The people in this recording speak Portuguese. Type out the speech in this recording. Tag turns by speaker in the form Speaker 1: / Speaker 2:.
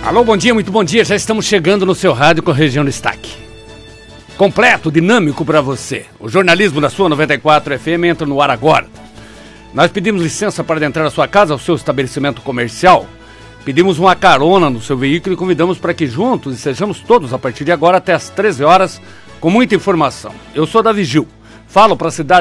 Speaker 1: Alô, bom dia, muito bom dia. Já estamos chegando no seu rádio com a Região Destaque. Completo, dinâmico para você. O jornalismo da sua 94 FM entra no ar agora. Nós pedimos licença para entrar na sua casa, ao seu estabelecimento comercial. Pedimos uma carona no seu veículo e convidamos para que juntos estejamos todos a partir de agora até às 13 horas com muita informação. Eu sou Davi Gil. Falo para a cidade